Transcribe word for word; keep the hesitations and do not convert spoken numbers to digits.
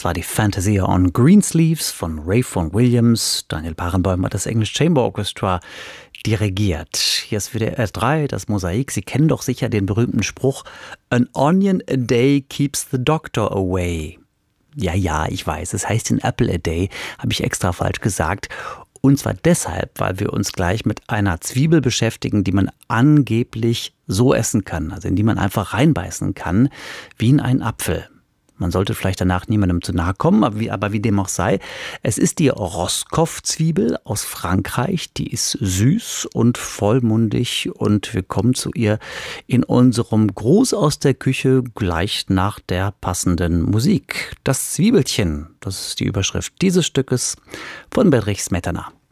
war die Fantasia on Greensleeves von Ray Vaughan Williams. Daniel Barenboim hat das English Chamber Orchestra dirigiert. Hier ist W D R drei, das Mosaik. Sie kennen doch sicher den berühmten Spruch: An onion a day keeps the doctor away. Ja, ja, ich weiß, es heißt in Apple a day, habe ich extra falsch gesagt. Und zwar deshalb, weil wir uns gleich mit einer Zwiebel beschäftigen, die man angeblich so essen kann, also in die man einfach reinbeißen kann, wie in einen Apfel. Man sollte vielleicht danach niemandem zu nahe kommen, aber wie, aber wie dem auch sei. Es ist die Roscoff-Zwiebel aus Frankreich. Die ist süß und vollmundig und wir kommen zu ihr in unserem Gruß aus der Küche gleich nach der passenden Musik. Das Zwiebelchen, das ist die Überschrift dieses Stückes von Bedřich Smetana.